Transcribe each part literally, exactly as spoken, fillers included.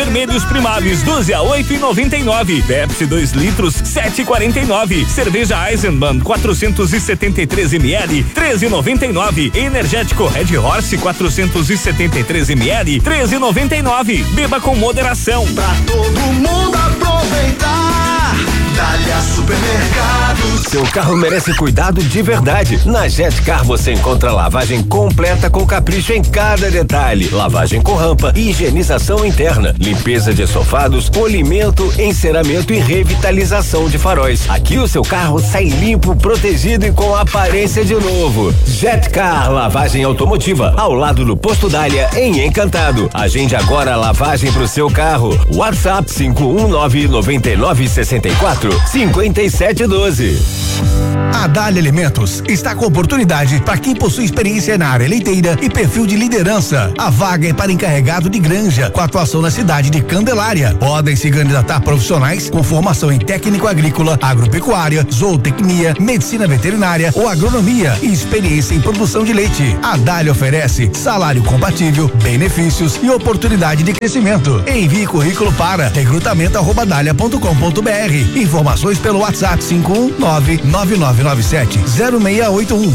Vermelhos Primaves doze a oito e noventa e nove. Pepsi dois litros sete e quarenta e nove. Cerveja Eisenbahn quatrocentos e setenta e três mililitros treze e noventa e nove. Energético Red Horse quatrocentos e setenta e três mililitros treze e noventa e nove. Beba com moderação. Pra todo mundo aproveitar. Dália Supermercados. Seu carro merece cuidado de verdade. Na Jetcar você encontra lavagem completa com capricho em cada detalhe. Lavagem com rampa, higienização interna, limpeza de estofados, polimento, enceramento e revitalização de faróis. Aqui o seu carro sai limpo, protegido e com aparência de novo. Jetcar Lavagem Automotiva, ao lado do Posto Dália, em Encantado. Agende agora a lavagem pro seu carro. WhatsApp cinco um nove nove nove seis quatro cinco sete um dois. A Dália Alimentos está com oportunidade para quem possui experiência na área leiteira e perfil de liderança. A vaga é para encarregado de granja, com atuação na cidade de Candelária. Podem se candidatar profissionais com formação em técnico agrícola, agropecuária, zootecnia, medicina veterinária ou agronomia e experiência em produção de leite. A Dália oferece salário compatível, benefícios e oportunidade de crescimento. Envie currículo para recrutamento arroba dália ponto com ponto br. Informações pelo WhatsApp cinco um nove nove nove nove sete zero seis oito um.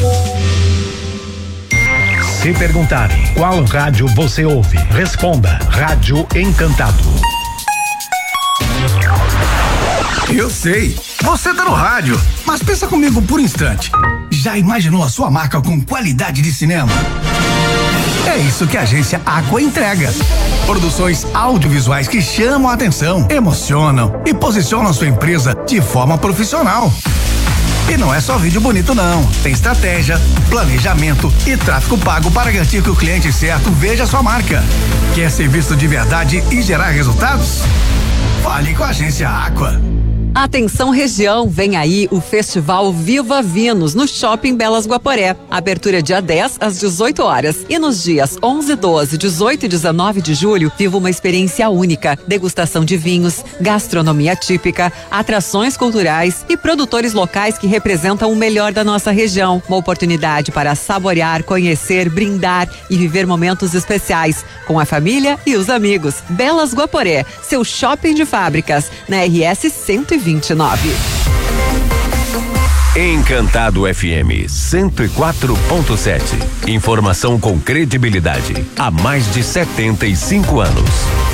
Se perguntarem qual rádio você ouve, responda: Rádio Encantado. Eu sei, você tá no rádio, mas pensa comigo por um instante. Já imaginou a sua marca com qualidade de cinema? É isso que a agência Aqua entrega. Produções audiovisuais que chamam a atenção, emocionam e posicionam a sua empresa de forma profissional. E não é só vídeo bonito não, tem estratégia, planejamento e tráfego pago para garantir que o cliente certo veja a sua marca. Quer ser visto de verdade e gerar resultados? Fale com a agência Aqua. Atenção região, vem aí o Festival Viva Vinos no Shopping Belas Guaporé. Abertura dia dez às dezoito horas e nos dias onze, doze, dezoito e dezenove de julho, viva uma experiência única, degustação de vinhos, gastronomia típica, atrações culturais e produtores locais que representam o melhor da nossa região. Uma oportunidade para saborear, conhecer, brindar e viver momentos especiais com a família e os amigos. Belas Guaporé, seu shopping de fábricas, na R S cento e vinte e nove. Encantado F M cento e quatro ponto sete. Informação com credibilidade há mais de setenta e cinco anos.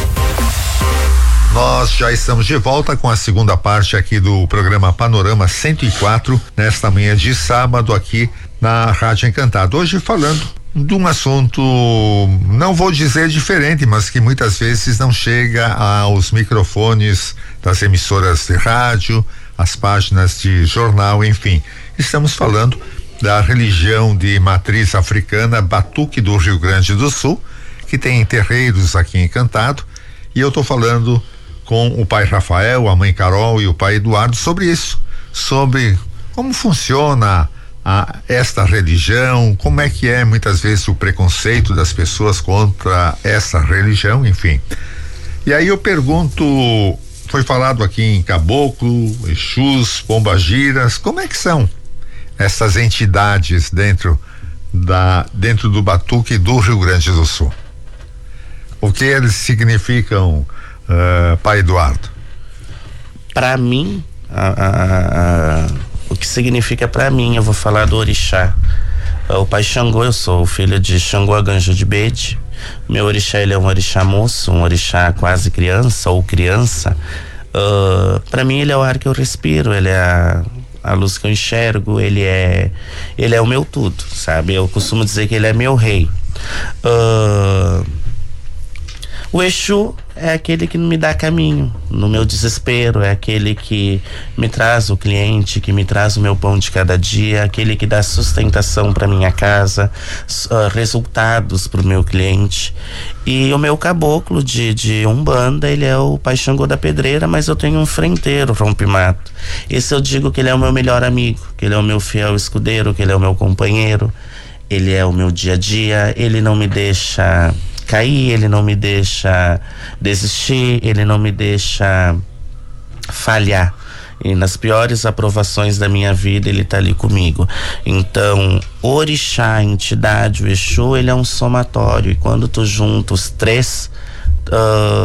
Nós já estamos de volta com a segunda parte aqui do programa Panorama cento e quatro, nesta manhã de sábado aqui na Rádio Encantado. Hoje falando de um assunto, não vou dizer diferente, mas que muitas vezes não chega aos microfones das emissoras de rádio, as páginas de jornal, enfim. Estamos falando da religião de matriz africana Batuque do Rio Grande do Sul, que tem terreiros aqui em Encantado, e eu estou falando com o pai Rafael, a mãe Carol e o pai Eduardo sobre isso, sobre como funciona a esta religião, como é que é muitas vezes o preconceito das pessoas contra essa religião, enfim. E aí eu pergunto, foi falado aqui em Caboclo, Exus, Pombagiras, como é que são essas entidades dentro da dentro do Batuque do Rio Grande do Sul? O que eles significam, uh, pai Eduardo? Para mim, a, a, a o que significa para mim, eu vou falar do orixá. O pai Xangô, eu sou filho de Xangô Aganjo de Bede. Meu orixá, ele é um orixá moço, um orixá quase criança ou criança. Uh, para mim ele é o ar que eu respiro, ele é a, a luz que eu enxergo, ele é ele é o meu tudo, sabe? Eu costumo dizer que ele é meu rei. Uh, o Exu é aquele que me dá caminho no meu desespero, é aquele que me traz o cliente, que me traz o meu pão de cada dia, aquele que dá sustentação para minha casa, uh, resultados para o meu cliente. E o meu caboclo de, de Umbanda, ele é o pai Xangô da Pedreira, mas eu tenho um frenteiro rompe-mato. Esse eu digo que ele é o meu melhor amigo, que ele é o meu fiel escudeiro, que ele é o meu companheiro, ele é o meu dia a dia, ele não me deixa cair, ele não me deixa desistir, ele não me deixa falhar. E nas piores aprovações da minha vida, ele tá ali comigo. Então, orixá, a entidade, o Exu, ele é um somatório. E quando tu junta os três, uh,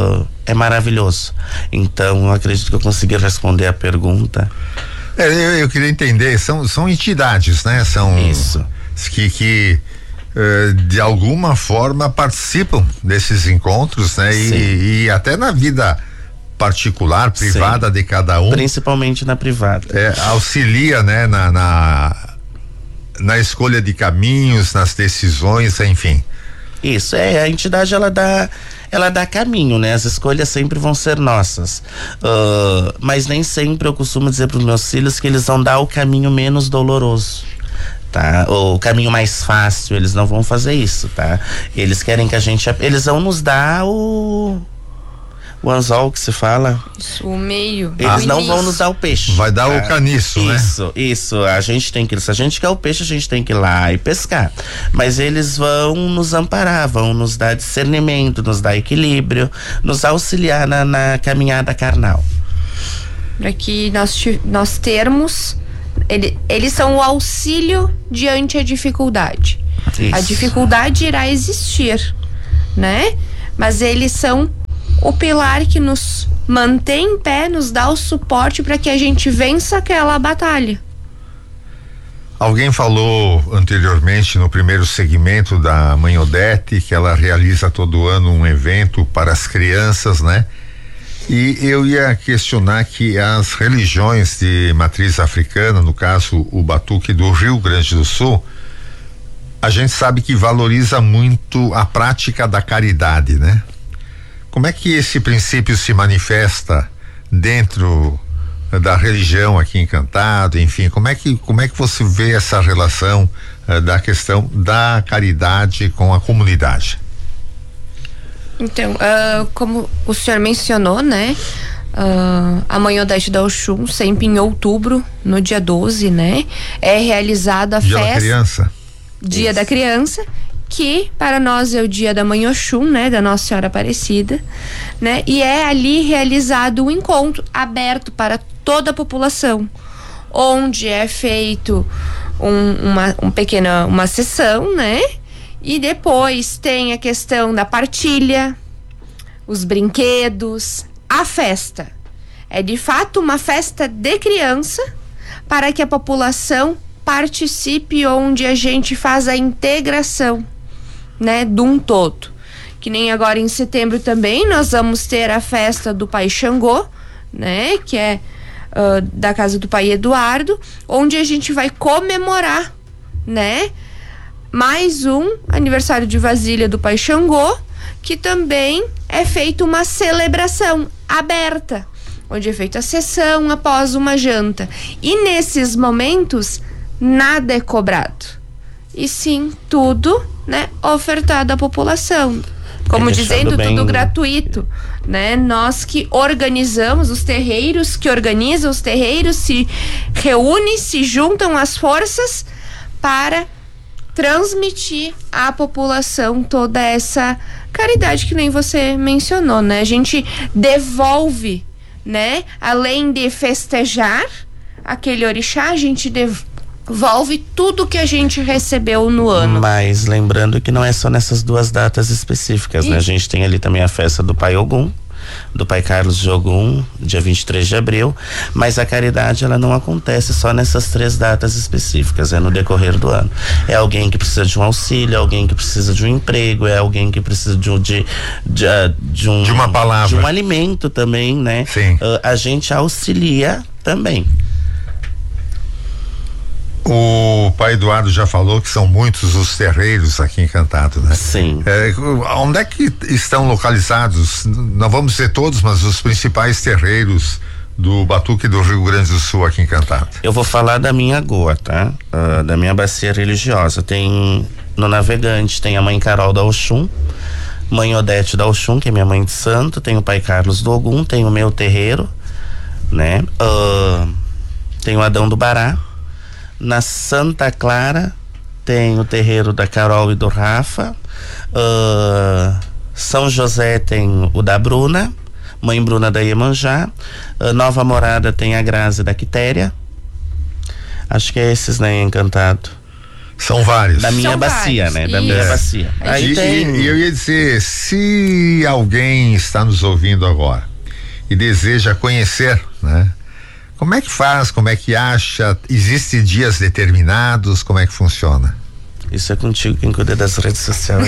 é maravilhoso. Então, eu acredito que eu consegui responder a pergunta. É, eu, eu queria entender, são, são entidades, né? São Isso. que, que uh, de alguma forma participam desses encontros, né? E, e até na vida particular, privada Sim. de cada um. Principalmente na privada. É, auxilia, né? Na, na, na escolha de caminhos, nas decisões, enfim. Isso, é, a entidade ela dá, ela dá caminho, né? As escolhas sempre vão ser nossas, uh, mas nem sempre eu costumo dizer para os meus filhos que eles vão dar o caminho menos doloroso, tá? O caminho mais fácil, eles não vão fazer isso, tá? Eles querem que a gente, eles vão nos dar o o anzol que se fala. Isso, o meio. Eles ah, não início. vão nos dar o peixe. Vai dar tá? o caniço, isso, né? Isso, isso. A gente tem que, se a gente quer o peixe, a gente tem que ir lá e pescar. Mas eles vão nos amparar, vão nos dar discernimento, nos dar equilíbrio, nos auxiliar na, na caminhada carnal. Para que nós, nós termos, ele, eles são o auxílio diante a dificuldade. Isso. A dificuldade irá existir, né? Mas eles são o pilar que nos mantém em pé, nos dá o suporte para que a gente vença aquela batalha. Alguém falou anteriormente no primeiro segmento da Mãe Odete que ela realiza todo ano um evento para as crianças, né? E eu ia questionar que as religiões de matriz africana, no caso o Batuque do Rio Grande do Sul, a gente sabe que valoriza muito a prática da caridade, né? Como é que esse princípio se manifesta dentro da religião aqui em Encantado, enfim, como é que, como é que você vê essa relação uh, da questão da caridade com a comunidade? Então, uh, como o senhor mencionou, né? Uh, a Mãe Odete da Oxum, sempre em outubro, no dia doze, né? É realizada a Dia festa. da criança. Dia Isso. da Criança, que para nós é o dia da Mãe Oxum, né, da Nossa Senhora Aparecida, né, e é ali realizado um encontro aberto para toda a população, onde é feito um, uma, um pequena, uma sessão, né, e depois tem a questão da partilha, os brinquedos, a festa. É de fato uma festa de criança para que a população participe, onde a gente faz a integração, né, de um todo. Que nem agora em setembro também nós vamos ter a festa do Pai Xangô, né, que é uh, da casa do Pai Eduardo, onde a gente vai comemorar, né, mais um aniversário de vasilha do Pai Xangô, que também é feita uma celebração aberta, onde é feita a sessão após uma janta. E nesses momentos nada é cobrado, e sim tudo, né, ofertado à população, como é dizendo bem... tudo gratuito, né? Nós que organizamos, os terreiros que organizam os terreiros se reúnem, se juntam as forças para transmitir à população toda essa caridade que nem você mencionou, né? A gente devolve, né, além de festejar aquele orixá, a gente devolve Envolve tudo que a gente recebeu no ano. Mas lembrando que não é só nessas duas datas específicas, e... né? A gente tem ali também a festa do Pai Ogum, do Pai Carlos de Ogum, dia vinte e três de abril, mas a caridade ela não acontece só nessas três datas específicas, é no decorrer do ano. É alguém que precisa de um auxílio, é alguém que precisa de um emprego, é alguém que precisa de um de, de, de um de uma palavra, de um alimento também, né? Sim. Uh, a gente auxilia também. O Pai Eduardo já falou que são muitos os terreiros aqui em Encantado, né? Sim. É, onde é que estão localizados? Não vamos dizer todos, mas os principais terreiros do Batuque do Rio Grande do Sul aqui em Encantado. Eu vou falar da minha goa, tá? Uh, da minha bacia religiosa. Tem no Navegante, tem a Mãe Carol da Oxum, Mãe Odete da Oxum, que é minha mãe de santo, tem o Pai Carlos do Ogum, tem o meu terreiro, né? Uh, tem o Adão do Bará. Na Santa Clara tem o terreiro da Carol e do Rafa. uh, São José tem o da Bruna, Mãe Bruna da Iemanjá. uh, Nova Morada tem a Grazi da Quitéria. Acho que é esses, né, Encantado. São vários. Da minha São bacia, vários. né? Da Isso. minha É. bacia. Aí E, tem. e- e eu ia dizer, se alguém está nos ouvindo agora e deseja conhecer, né? Como é que faz? Como é que acha? Existem dias determinados? Como é que funciona? Isso é contigo quem cuida das redes sociais.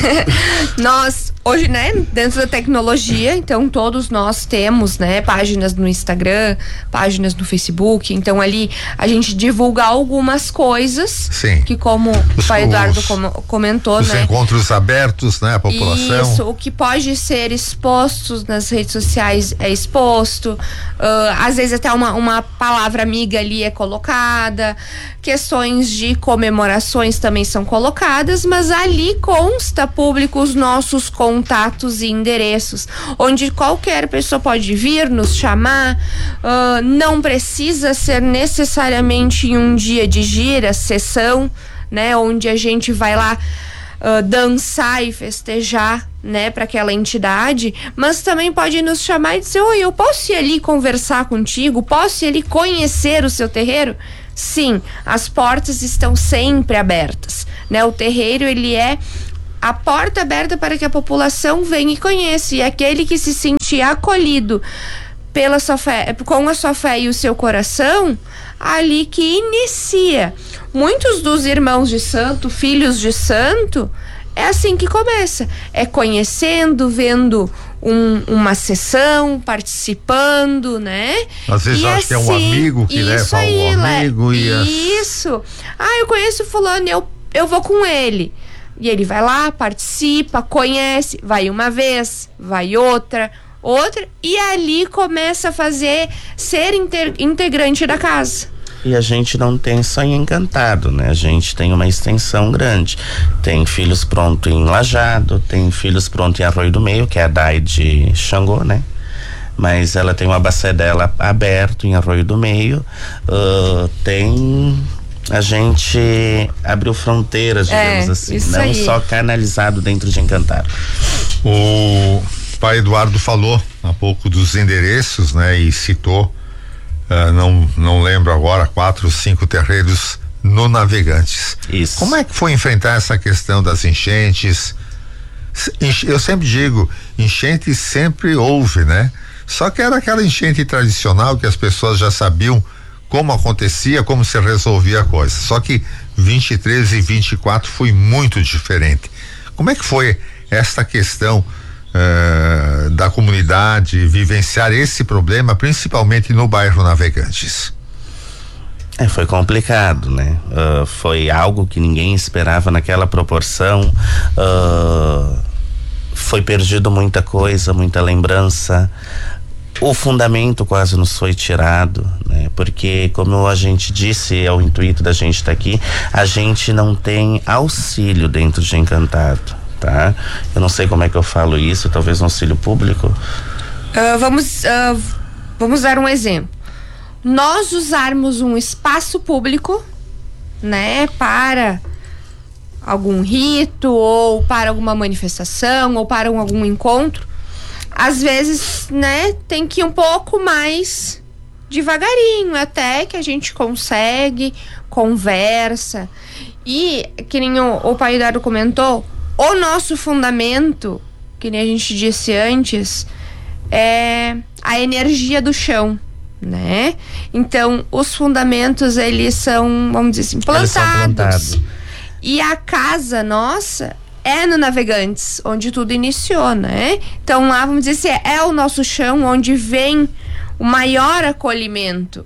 Nós, hoje, né, dentro da tecnologia, então todos nós temos, né, páginas no Instagram, páginas no Facebook, então ali a gente divulga algumas coisas. Sim. Que como Os- o pai Eduardo os- com- comentou, Os né? encontros abertos, né? A população. Isso, o que pode ser exposto nas redes sociais é exposto. Ah, às vezes até uma, uma palavra amiga ali é colocada. Questões de comemorações também são colocadas, mas ali consta público os nossos contatos e endereços, onde qualquer pessoa pode vir nos chamar. Ah, não precisa ser necessariamente em um dia de gira, sessão, né? Onde a gente vai lá Uh, dançar e festejar, né, para aquela entidade, mas também pode nos chamar e dizer: oi, eu posso ir ali conversar contigo? Posso ir ali conhecer o seu terreiro? Sim, as portas estão sempre abertas, né? O terreiro, ele é a porta aberta para que a população venha e conheça, e aquele que se sentir acolhido pela sua fé, com a sua fé e o seu coração, ali que inicia. Muitos dos irmãos de santo, filhos de santo, é assim que começa. É conhecendo, vendo um, uma sessão, participando, né? Às vezes E acho que é um assim, amigo que isso leva aí, um Le- amigo e as- Isso. Ah, eu conheço fulano, eu, eu vou com ele. E ele vai lá, participa, conhece, vai uma vez, vai outra, outra, e ali começa a fazer, ser inter- integrante da casa. E a gente não tem só em Encantado, né? A gente tem uma extensão grande. Tem filhos pronto em Lajado, tem filhos pronto em Arroio do Meio, que é a Dai de Xangô, né? Mas ela tem uma bacia dela aberto em Arroio do Meio. Uh, tem... A gente abriu fronteiras, digamos É, assim. isso Não aí. só canalizado dentro de Encantado. O pai Eduardo falou há pouco dos endereços, né? E citou, uh, não, não lembro agora, quatro, cinco terreiros no Navegantes. Isso. Como é que foi enfrentar essa questão das enchentes? Se- enche- Eu sempre digo, enchente sempre houve, né? Só que era aquela enchente tradicional que as pessoas já sabiam como acontecia, como se resolvia a coisa. Só que vinte e três e vinte e quatro foi muito diferente. Como é que foi esta questão eh, da comunidade vivenciar esse problema, principalmente no bairro Navegantes? É, foi complicado, né? Uh, foi algo que ninguém esperava naquela proporção. Uh, foi perdido muita coisa, muita lembrança. O fundamento quase nos foi tirado, né? Porque, como a gente disse, é o intuito da gente estar aqui, a gente não tem auxílio dentro de Encantado, tá? Eu não sei como é que eu falo isso, talvez um auxílio público. Ah, vamos, ah, vamos dar um exemplo. Nós usarmos um espaço público, né, para algum rito, ou para alguma manifestação, ou para um, algum encontro, às vezes, né, tem que ir um pouco mais devagarinho, até que a gente consegue, conversa. E, que nem o, o pai Eduardo comentou, o nosso fundamento, que nem a gente disse antes, é a energia do chão, né? Então, os fundamentos, eles são, vamos dizer assim, Eles são plantados. plantados. E a casa nossa é no Navegantes, onde tudo iniciou, né? Então lá, vamos dizer assim, é o nosso chão onde vem o maior acolhimento,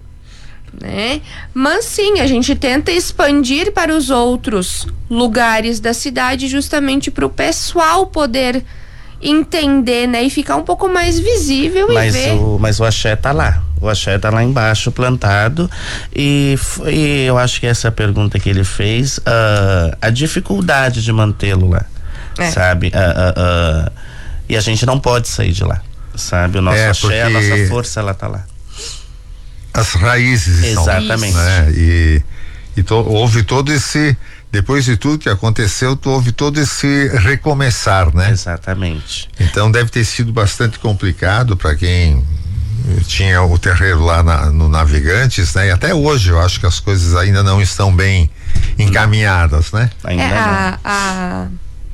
né? Mas sim, a gente tenta expandir para os outros lugares da cidade, justamente para o pessoal poder entender, né? E ficar um pouco mais visível Mas e ver. o, mas o axé tá lá. O axé tá lá embaixo, plantado. E, foi, eu acho que essa é a pergunta que ele fez. Uh, a dificuldade de mantê-lo lá. É. Sabe? Uh, uh, uh, e a gente não pode sair de lá. Sabe? O nosso É, axé, a porque- nossa força, ela tá lá. As raízes estão lá, Exatamente. né? E, e to, houve todo esse, depois de tudo que aconteceu, houve todo esse recomeçar, né? Exatamente. Então deve ter sido bastante complicado para quem tinha o terreiro lá na, no Navegantes, né? E até hoje eu acho que as coisas ainda não estão bem encaminhadas, né? É, a, a,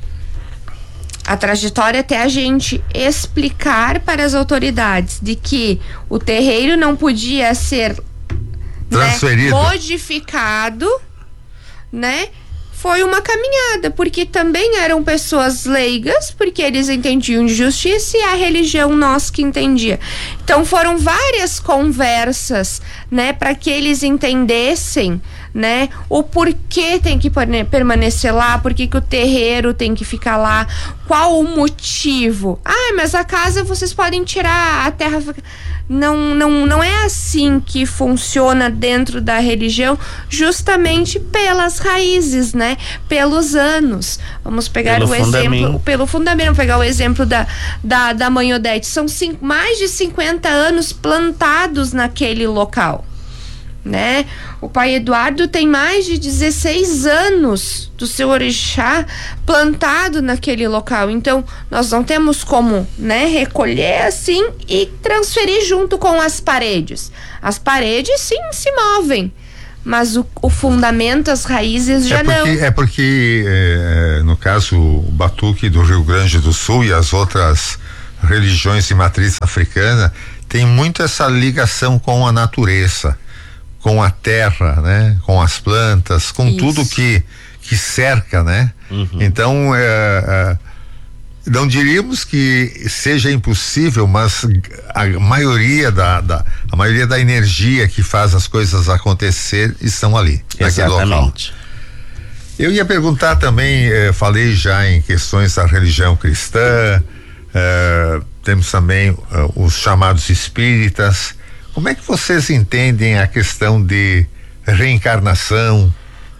a trajetória até a gente explicar para as autoridades de que o terreiro não podia ser transferido, né, modificado, né? Foi uma caminhada, porque também eram pessoas leigas, porque eles entendiam de justiça e a religião nós que entendia. Então foram várias conversas, né, para que eles entendessem, né, o porquê tem que permanecer lá, por que o terreiro tem que ficar lá, qual o motivo. Ah, mas a casa vocês podem tirar, a terra... Não, não, não é assim que funciona dentro da religião, justamente pelas raízes, né? Pelos anos. Vamos pegar pelo o fundamento. exemplo, pelo fundamento, vamos pegar o exemplo da, da, da Mãe Odete. São cinco, mais de cinquenta anos plantados naquele local, né? O pai Eduardo tem mais de dezesseis anos do seu orixá plantado naquele local. Então, nós não temos como, né, recolher assim e transferir junto com as paredes. As paredes, sim, se movem, mas o, o fundamento, as raízes já é porque, não. É porque, é, no caso, o Batuque do Rio Grande do Sul e as outras religiões de matriz africana tem muito essa ligação com a natureza, com a terra, né? Com as plantas, com Isso. tudo que que cerca, né? Uhum. Então, é, é, não diríamos que seja impossível, mas a maioria da, da a maioria da energia que faz as coisas acontecer estão ali, naquele local. Eu ia perguntar também, eh, falei já em questões da religião cristã, eh, temos também eh, os chamados espíritas. Como é que vocês entendem a questão de reencarnação?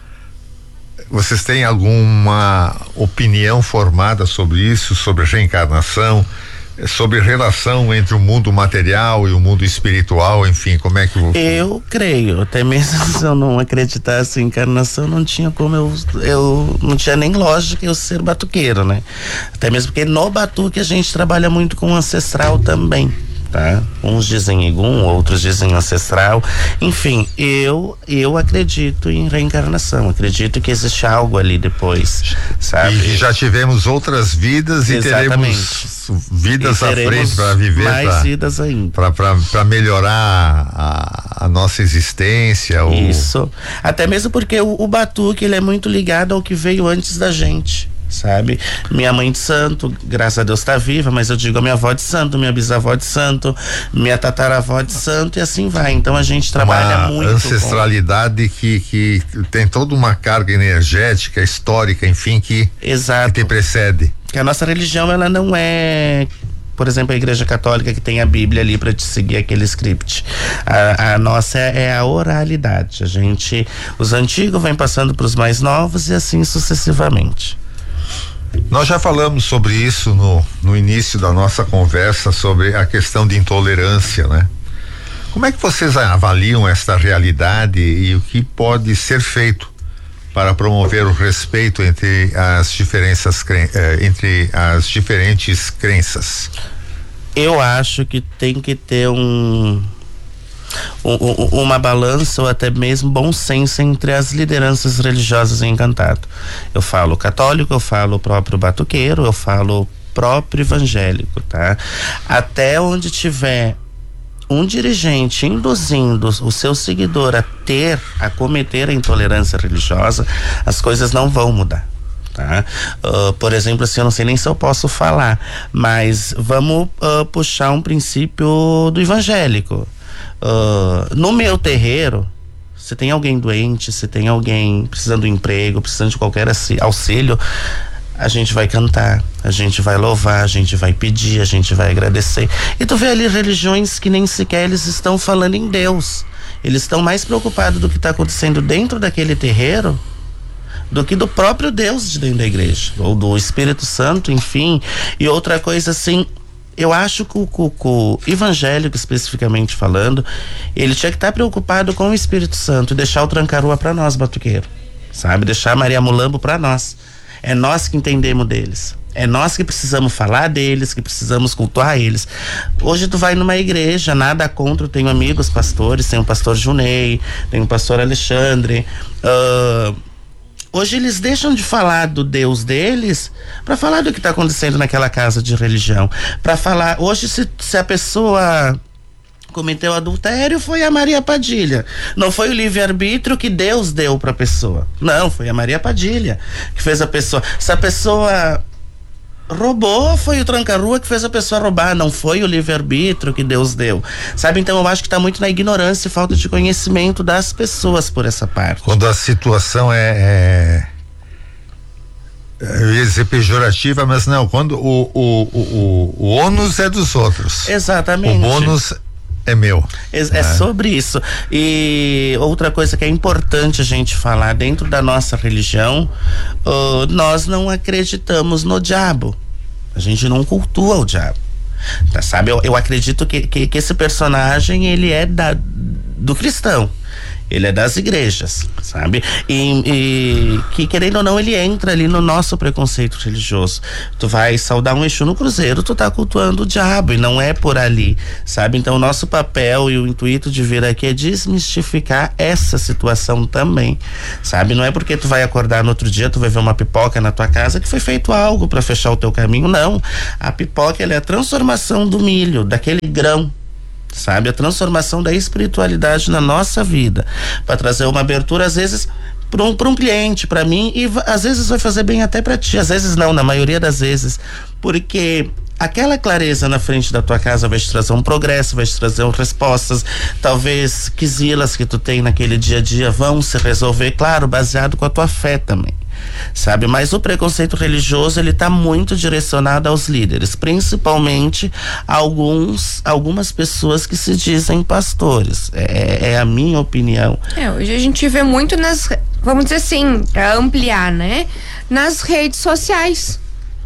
Vocês têm alguma opinião formada sobre isso, sobre reencarnação, sobre relação entre o mundo material e o mundo espiritual, enfim, como é que você... Eu creio, até mesmo se eu não acreditasse em encarnação, não tinha como eu, eu não tinha nem lógica eu ser batuqueiro, né? Até mesmo porque no batuque a gente trabalha muito com ancestral também. Tá? Uns dizem Egum, outros dizem ancestral. Enfim, eu eu acredito em reencarnação, acredito que existe algo ali depois, sabe? E já tivemos outras vidas. Exatamente. E teremos vidas e teremos à frente para viver, mais pra, vidas ainda, para melhorar a, a nossa existência. Isso, o... até mesmo porque o, o batuque ele é muito ligado ao que veio antes da gente, sabe? Minha mãe de santo, graças a Deus tá viva, mas eu digo a minha avó de santo, minha bisavó de santo, minha tataravó de santo e assim vai. Então a gente trabalha uma muito ancestralidade com... que, que tem toda uma carga energética, histórica, enfim, que, Exato. que te precede. Que a nossa religião, ela não é, por exemplo, a Igreja Católica que tem a Bíblia ali para te seguir aquele script. A, a nossa é, é a oralidade. A gente, os antigos vêm passando para os mais novos e assim sucessivamente. Nós já falamos sobre isso no, no início da nossa conversa, sobre a questão de intolerância, né? Como é que vocês avaliam esta realidade e o que pode ser feito para promover o respeito entre as diferenças, eh, entre as diferentes crenças? Eu acho que tem que ter um uma balança ou até mesmo bom senso entre as lideranças religiosas em Encantado. Eu falo católico, eu falo o próprio batuqueiro, eu falo o próprio evangélico, tá? Até onde tiver um dirigente induzindo o seu seguidor a ter, a cometer a intolerância religiosa, as coisas não vão mudar. Tá? Uh, por exemplo, assim, eu não sei nem se eu posso falar, mas vamos uh, puxar um princípio do evangélico. Uh, no meu terreiro, se tem alguém doente, se tem alguém precisando de emprego, precisando de qualquer auxílio, a gente vai cantar, a gente vai louvar, a gente vai pedir, a gente vai agradecer. E tu vê ali religiões que nem sequer eles estão falando em Deus. Eles estão mais preocupados do que está acontecendo dentro daquele terreiro do que do próprio Deus de dentro da igreja, ou do Espírito Santo, enfim. E outra coisa assim, eu acho que o, o, o evangélico, especificamente falando, ele tinha que estar preocupado com o Espírito Santo e deixar o tranca-rua para nós, batuqueiro, sabe? Deixar Maria Mulambo para nós. É nós que entendemos deles. É nós que precisamos falar deles, que precisamos cultuar eles. Hoje tu vai numa igreja, nada contra, eu tenho amigos pastores, tem o pastor Junei, tem o pastor Alexandre, uh, Hoje eles deixam de falar do Deus deles para falar do que está acontecendo naquela casa de religião. Para falar, hoje se, se a pessoa cometeu adultério, foi a Maria Padilha. Não foi o livre-arbítrio que Deus deu para a pessoa. Não, foi a Maria Padilha que fez a pessoa. Se a pessoa roubou, foi o tranca-rua que fez a pessoa roubar, não foi o livre-arbítrio que Deus deu, sabe? Então eu acho que está muito na ignorância e falta de conhecimento das pessoas por essa parte. Quando a situação é, é eu ia dizer pejorativa, mas não, quando o, o, o, o, o ônus é dos outros. Exatamente. O bônus é meu. É, é sobre isso. E outra coisa que é importante a gente falar, dentro da nossa religião, uh, nós não acreditamos no diabo. A gente não cultua o diabo. Tá, sabe? Eu, eu acredito que, que, que esse personagem, ele é da, do cristão. Ele é das igrejas, sabe? E, e que, querendo ou não, ele entra ali no nosso preconceito religioso. Tu vai saudar um Exu no cruzeiro, tu tá cultuando o diabo, e não é por ali, sabe? Então o nosso papel e o intuito de vir aqui é desmistificar essa situação também, sabe? Não é porque tu vai acordar no outro dia, tu vai ver uma pipoca na tua casa que foi feito algo para fechar o teu caminho, não. A pipoca, ela é a transformação do milho, daquele grão, sabe? A transformação da espiritualidade na nossa vida, para trazer uma abertura, às vezes para um, para um cliente, para mim, e às vezes vai fazer bem até para ti, às vezes não, na maioria das vezes, porque aquela clareza na frente da tua casa vai te trazer um progresso, vai te trazer um respostas, talvez quisilas que tu tem naquele dia a dia vão se resolver, claro, baseado com a tua fé também, sabe? Mas o preconceito religioso, ele tá muito direcionado aos líderes, principalmente alguns, algumas pessoas que se dizem pastores, é, é a minha opinião. É, hoje a gente vê muito nas, vamos dizer assim, pra ampliar, né? Nas redes sociais,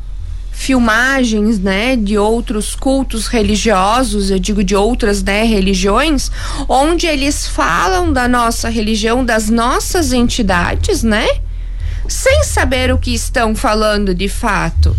filmagens, né, de outros cultos religiosos, eu digo de outras, né, religiões, onde eles falam da nossa religião, das nossas entidades, né, sem saber o que estão falando de fato,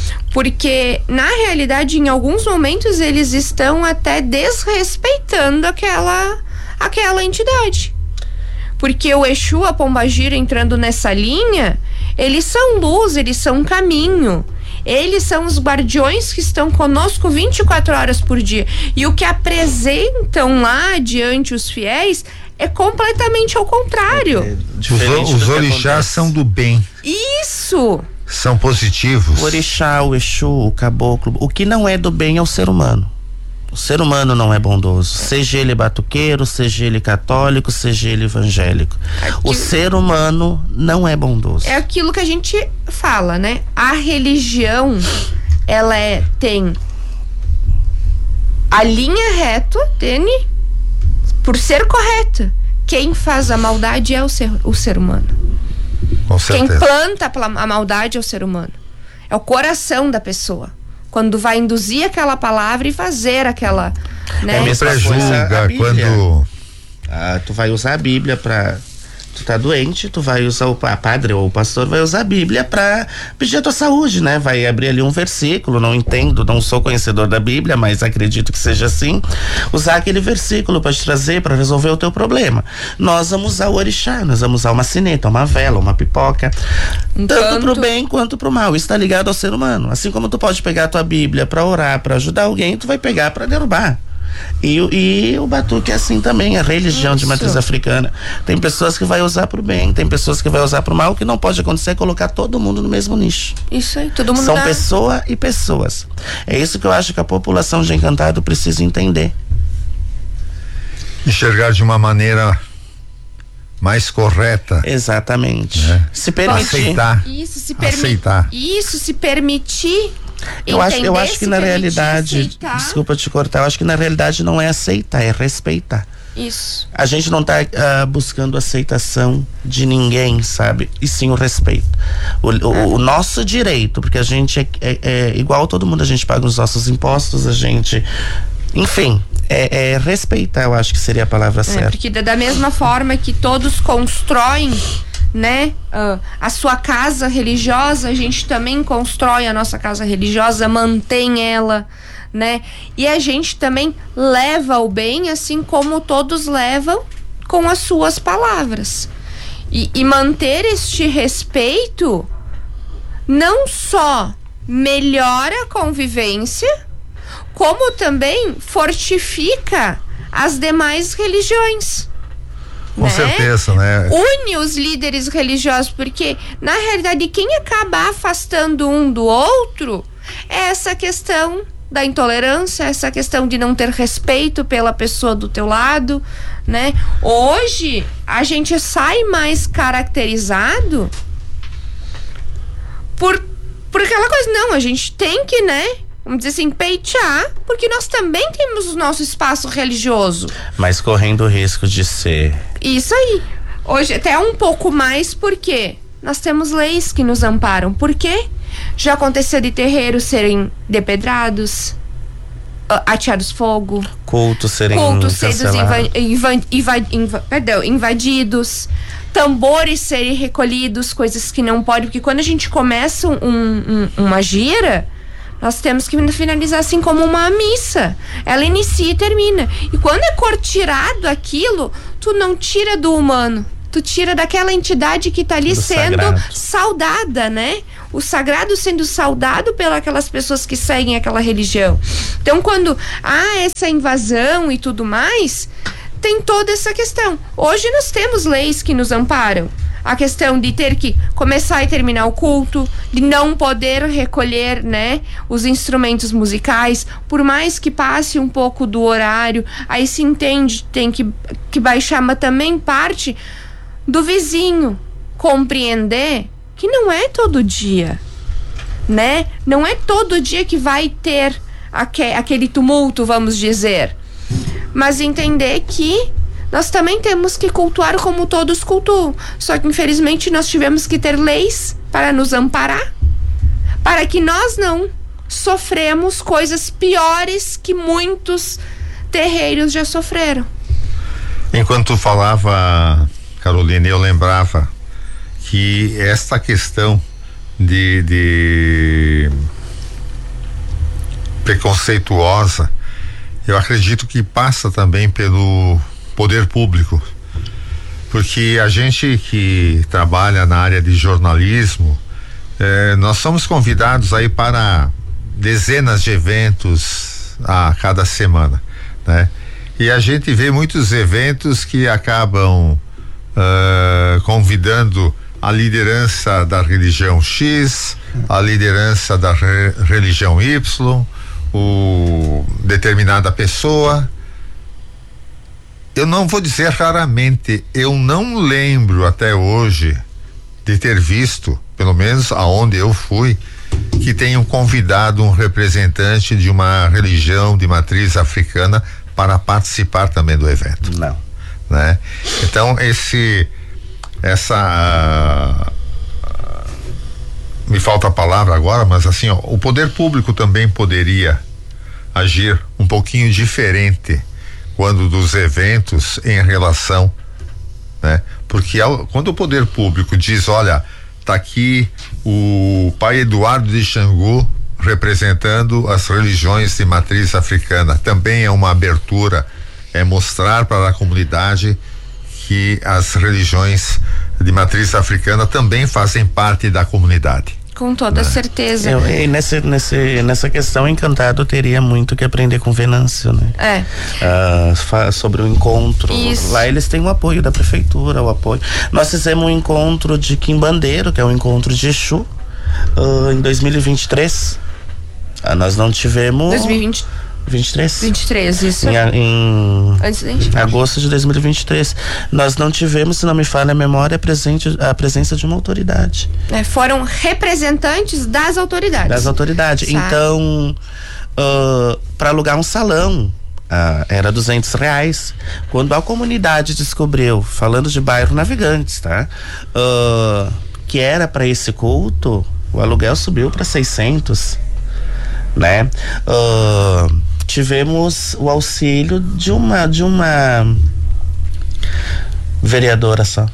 porque na realidade em alguns momentos eles estão até desrespeitando aquela aquela entidade, porque o Exu, a Pombagira, entrando nessa linha, eles são luz, eles são caminho. Eles são os guardiões que estão conosco vinte e quatro horas por dia. E o que apresentam lá diante os fiéis é completamente ao contrário. É, os os orixás são do bem. Isso! São positivos. O orixá, o Exu, o caboclo, o que não é do bem é o ser humano. O ser humano não é bondoso, seja ele batuqueiro, seja ele católico, seja ele evangélico. Aquilo, o ser humano não é bondoso. É aquilo que a gente fala, né? A religião, ela é, tem a linha reta, tem, por ser correta. Quem faz a maldade é o ser, o ser humano. Com certeza. Quem planta a maldade é o ser humano. É o coração da pessoa. Quando vai induzir aquela palavra e fazer aquela, né? É me prejulga quando ah, tu vai usar a Bíblia pra... Tu tá doente, tu vai usar, o a padre ou o pastor vai usar a Bíblia pra pedir a tua saúde, né? Vai abrir ali um versículo, não entendo, não sou conhecedor da Bíblia, mas acredito que seja assim. Usar aquele versículo pra te trazer, pra resolver o teu problema. Nós vamos usar o orixá, nós vamos usar uma sineta, uma vela, uma pipoca, um tanto canto. Pro bem quanto pro mal. Isso tá ligado ao ser humano. Assim como tu pode pegar a tua Bíblia pra orar, pra ajudar alguém, tu vai pegar pra derrubar. E, e o batuque é assim também, a religião Isso. de matriz africana. Tem pessoas que vai usar pro bem, tem pessoas que vai usar pro mal. O que não pode acontecer é colocar todo mundo no mesmo nicho. Isso aí, todo mundo São dá... pessoa e pessoas. É isso que eu acho que a população de Encantado precisa entender. Enxergar de uma maneira mais correta. Exatamente. Né? Se permitir. Aceitar. Isso, se permitir. Aceitar. Isso, se permitir. Eu acho, eu acho que na realidade, aceitar. Desculpa te cortar, eu acho que na realidade não é aceitar, é respeitar. Isso. A gente não tá uh, buscando aceitação de ninguém, sabe? E sim o respeito. O, o, o nosso direito, porque a gente é, é, é igual a todo mundo, a gente paga os nossos impostos, a gente... Enfim, é, é respeitar, eu acho que seria a palavra é, certa. Porque da mesma forma que todos constroem, né, uh, a sua casa religiosa, a gente também constrói a nossa casa religiosa, mantém ela, né, e a gente também leva o bem, assim como todos levam com as suas palavras. E, e manter este respeito não só melhora a convivência, como também fortifica as demais religiões. Com né? certeza, né? Une os líderes religiosos, porque na realidade quem acaba afastando um do outro é essa questão da intolerância, essa questão de não ter respeito pela pessoa do teu lado, né? Hoje a gente sai mais caracterizado por, por aquela coisa, não, a gente tem que, né, vamos dizer assim, peitear, porque nós também temos o nosso espaço religioso. Mas correndo o risco de ser. Isso aí. Hoje até um pouco mais, porque nós temos leis que nos amparam. Por quê? Já aconteceu de terreiros serem depedrados, ateados fogo, cultos serem cultos serem inva, inva, inva, inva, perdão, invadidos, tambores serem recolhidos, coisas que não podem, porque quando a gente começa um, um, uma gira, nós temos que finalizar assim como uma missa. Ela inicia e termina. E quando é cortirado aquilo, tu não tira do humano, tu tira daquela entidade que está ali do sendo sagrado. Saudada, né? O sagrado sendo saudado pelas aquelas pessoas que seguem aquela religião. Então, quando há essa invasão e tudo mais, tem toda essa questão. Hoje nós temos leis que nos amparam. A questão de ter que começar e terminar o culto, de não poder recolher, né, os instrumentos musicais, por mais que passe um pouco do horário, aí se entende, tem que, que baixar, mas também parte do vizinho compreender que não é todo dia, né? Não é todo dia que vai ter aque, aquele tumulto, vamos dizer, mas entender que nós também temos que cultuar como todos cultuam. Só que infelizmente nós tivemos que ter leis para nos amparar, para que nós não sofremos coisas piores que muitos terreiros já sofreram. Enquanto tu falava, Caroline, eu lembrava que esta questão de, de preconceituosa, eu acredito que passa também pelo poder público, porque a gente que trabalha na área de jornalismo, eh, nós somos convidados aí para dezenas de eventos a cada semana, né? E a gente vê muitos eventos que acabam uh, convidando a liderança da religião X, a liderança da re, religião Y, o determinada pessoa. Eu não vou dizer raramente, eu não lembro até hoje de ter visto, pelo menos aonde eu fui, que tenham convidado um representante de uma religião de matriz africana para participar também do evento. Não. Né? Então esse, essa, uh, me falta a palavra agora, mas assim, ó, o poder público também poderia agir um pouquinho diferente quando dos eventos em relação, né? Porque ao, quando o poder público diz, olha, tá aqui o pai Eduardo de Xangô representando as religiões de matriz africana, também é uma abertura, é mostrar para a comunidade que as religiões de matriz africana também fazem parte da comunidade. Com toda certeza. Eu, e nesse, nesse, nessa questão, Encantado teria muito que aprender com Venâncio, né? É. Ah, sobre o encontro. Isso. Lá eles têm o apoio da prefeitura, o apoio. Nós fizemos um encontro de Quimbandeiro, que é o encontro de Exu, uh, em dois mil e vinte e três. Ah, nós não tivemos. dois mil e vinte. vinte e três? vinte e três, isso. Em, em Antes da gente... agosto de dois mil e vinte e três. Nós não tivemos, se não me falha a memória, presente, a presença de uma autoridade. É, foram representantes das autoridades. Das autoridades. Sabe? Então, uh, para alugar um salão, uh, era duzentos reais. Quando a comunidade descobriu, falando de bairro Navegantes, tá? Uh, que era para esse culto, o aluguel subiu para seiscentos, né? Uh, tivemos o auxílio de uma de uma vereadora só.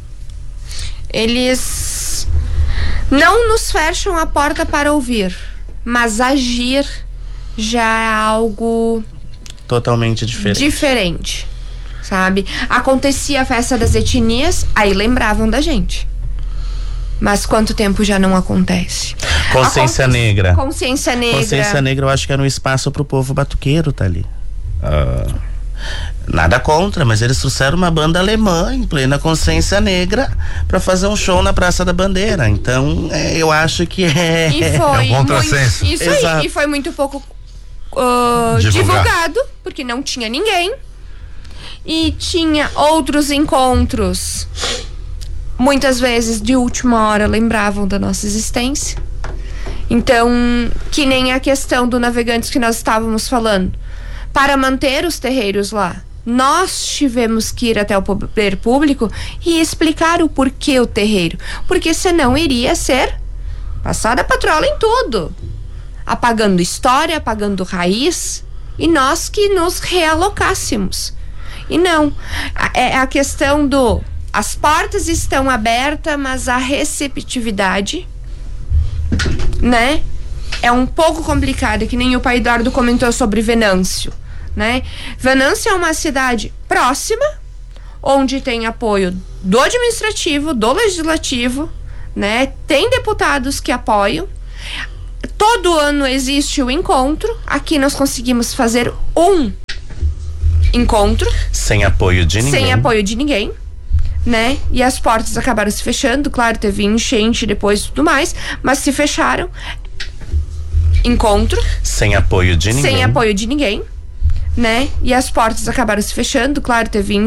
Eles não nos fecham a porta para ouvir, mas agir já é algo totalmente diferente. Diferente. sabe? Acontecia a festa das etnias, aí lembravam da gente. Mas quanto tempo já não acontece? Consciência Aconte... negra. Consciência negra. Consciência negra, eu acho que era um espaço pro povo batuqueiro, tá ali. Uh, nada contra, mas eles trouxeram uma banda alemã em plena consciência negra pra fazer um show na Praça da Bandeira. Então, é, eu acho que é. E foi é um contrassenso. Muito, isso Exato. aí. E foi muito pouco uh, divulgado, porque não tinha ninguém. E tinha outros encontros. Muitas vezes de última hora lembravam da nossa existência. Então, que nem a questão do Navegantes que nós estávamos falando. Para manter os terreiros lá, nós tivemos que ir até o poder público e explicar o porquê o terreiro. Porque senão iria ser passada a patrola em tudo. Apagando história, apagando raiz. E nós que nos realocássemos. E não. É a questão do... As portas estão abertas, mas a receptividade, né, é um pouco complicada, que nem o pai Eduardo comentou sobre Venâncio, né? Venâncio é uma cidade próxima, onde tem apoio do administrativo, do legislativo, né? Tem deputados que apoiam. Todo ano existe o encontro. Aqui nós conseguimos fazer um encontro. Sem apoio de ninguém. Sem apoio de ninguém. Né? E as portas acabaram se fechando, claro, teve enchente depois e tudo mais, mas se fecharam. Encontro. Sem apoio de ninguém. Sem apoio de ninguém, né? E as portas acabaram se fechando, claro, teve